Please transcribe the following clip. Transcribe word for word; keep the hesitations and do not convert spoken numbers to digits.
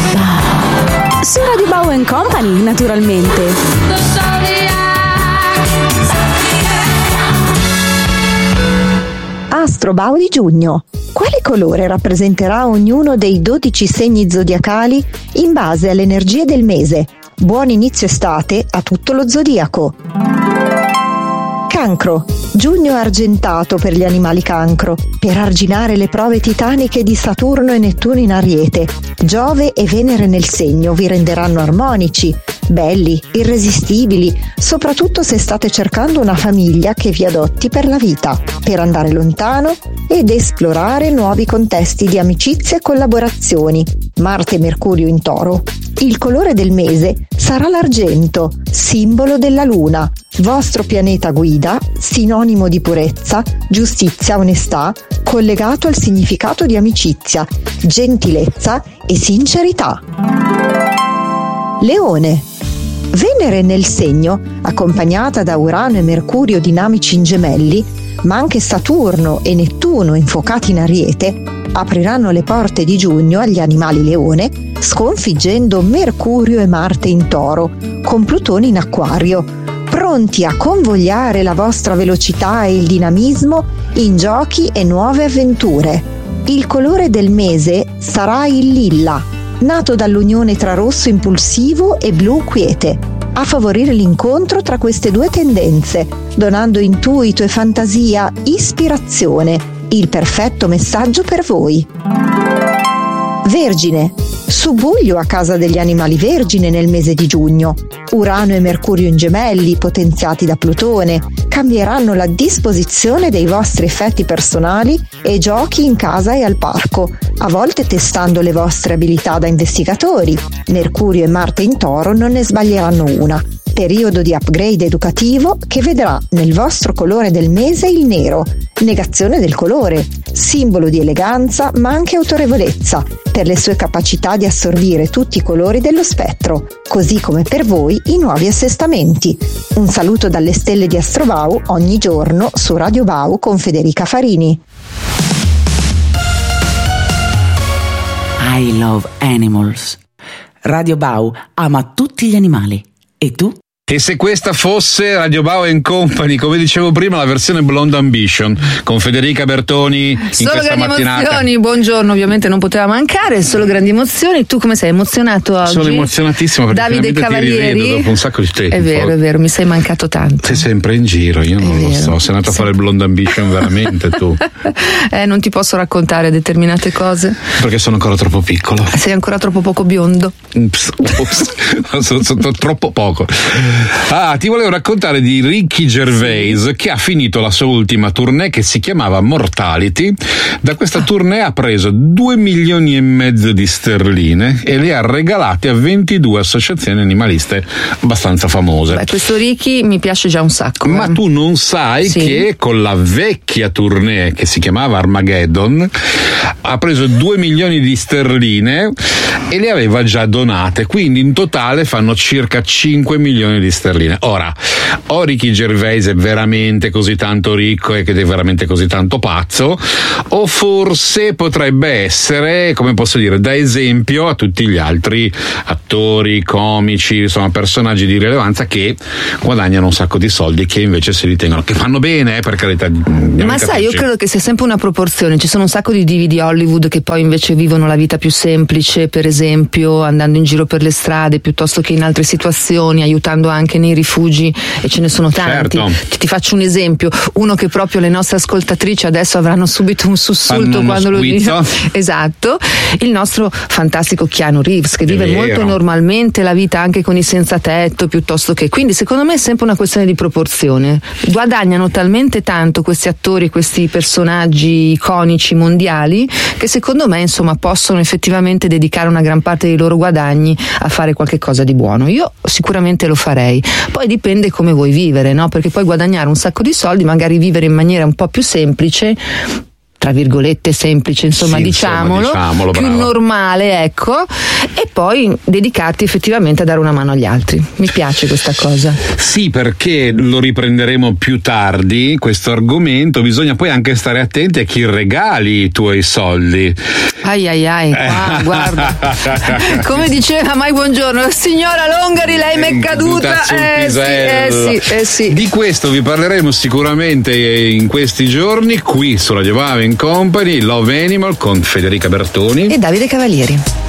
Su Radio Bau and Company, naturalmente. Astro Bau di giugno. Quale colore rappresenterà ognuno dei dodici segni zodiacali in base alle energie del mese? Buon inizio estate a tutto lo zodiaco. Cancro. Giugno argentato per gli animali cancro, per arginare le prove titaniche di Saturno e Nettuno in Ariete. Giove e Venere nel segno vi renderanno armonici, belli, irresistibili, soprattutto se state cercando una famiglia che vi adotti per la vita, per andare lontano ed esplorare nuovi contesti di amicizie e collaborazioni. Marte e Mercurio in Toro. Il colore del mese sarà l'argento, simbolo della luna, vostro pianeta guida, sinonimo di purezza, giustizia, onestà, collegato al significato di amicizia, gentilezza e sincerità. Leone. Venere nel segno, accompagnata da Urano e Mercurio dinamici in Gemelli, ma anche Saturno e Nettuno infuocati in Ariete, apriranno le porte di giugno agli animali leone, sconfiggendo Mercurio e Marte in Toro, con Plutone in Acquario, pronti a convogliare la vostra velocità e il dinamismo in giochi e nuove avventure. Il colore del mese sarà il lilla, nato dall'unione tra rosso impulsivo e blu quiete, a favorire l'incontro tra queste due tendenze, donando intuito e fantasia ispirazione, il perfetto messaggio per voi. Vergine. Subuglio a casa degli animali vergine nel mese di giugno. Urano e Mercurio in Gemelli, potenziati da Plutone, cambieranno la disposizione dei vostri effetti personali e giochi in casa e al parco, a volte testando le vostre abilità da investigatori. Mercurio e Marte in Toro non ne sbaglieranno una. Periodo di upgrade educativo che vedrà nel vostro colore del mese il nero, negazione del colore, simbolo di eleganza ma anche autorevolezza, per le sue capacità di assorbire tutti i colori dello spettro, così come per voi i nuovi assestamenti. Un saluto dalle stelle di Astrobau ogni giorno su Radio Bau con Federica Farini. I love animals. Radio Bau ama tutti gli animali. E tu? E se questa fosse Radio Bau and Company, come dicevo prima, la versione Blonde Ambition con Federica Bertoni in solo questa grandi mattinata. Emozioni, buongiorno, ovviamente non poteva mancare, solo grandi emozioni. Tu come sei emozionato oggi? Sono emozionatissimo perché Davide Cavalieri, ti rivedo dopo un sacco di tempo. È vero, è vero, mi sei mancato tanto. Sei sempre in giro, io non è lo vero. so, sei andato a fare il Blonde Ambition veramente tu? eh, non ti posso raccontare determinate cose. Perché sono ancora troppo piccolo. Sei ancora troppo poco biondo. Ups, ups, sono, sono troppo poco. Ah, ti volevo raccontare di Ricky Gervais, sì, che ha finito la sua ultima tournée che si chiamava Mortality. Da questa tournée ha preso due milioni e mezzo di sterline e le ha regalate a ventidue associazioni animaliste abbastanza famose. Beh, questo Ricky mi piace già un sacco. Ma eh. tu non sai sì. che con la vecchia tournée che si chiamava Armageddon ha preso due milioni di sterline e le aveva già donate, quindi in totale fanno circa cinque milioni di sterline. Ora, o Ricky Gervais è veramente così tanto ricco e che è veramente così tanto pazzo, o forse potrebbe essere, come posso dire, da esempio a tutti gli altri attori, comici, insomma personaggi di rilevanza che guadagnano un sacco di soldi, che invece si ritengono che fanno bene, eh, per carità. Ma sai, io credo che sia sempre una proporzione. Ci sono un sacco di divi di Hollywood che poi invece vivono la vita più semplice, per esempio andando in giro per le strade piuttosto che in altre situazioni, aiutando anche nei rifugi, e ce ne sono tanti. Certo. Ti, ti faccio un esempio, uno che proprio le nostre ascoltatrici adesso avranno subito un sussulto quando lo dico. Esatto, il nostro fantastico Keanu Reeves, che vive molto normalmente la vita anche con i senza tetto, piuttosto che, quindi secondo me è sempre una questione di proporzione. Guadagnano talmente tanto questi attori, questi personaggi iconici mondiali, che secondo me insomma possono effettivamente dedicare una gran parte dei loro guadagni a fare qualche cosa di buono. Io sicuramente lo farei, poi dipende come vuoi vivere, no? Perché puoi guadagnare un sacco di soldi, magari vivere in maniera un po' più semplice tra virgolette semplice, insomma, sì, diciamolo, insomma, diciamolo più brava. normale, ecco, e poi dedicarti effettivamente a dare una mano agli altri. Mi piace questa cosa. Sì, perché lo riprenderemo più tardi questo argomento, bisogna poi anche stare attenti a chi regali i tuoi soldi. Ai ai ai, ah, guarda. Come diceva Mai Buongiorno, signora Longari, lei m'è caduta. Eh sì, eh sì, eh sì. Di questo vi parleremo sicuramente in questi giorni qui su Radio Bau and Company, Love Animal con Federica Bertoni e Davide Cavalieri.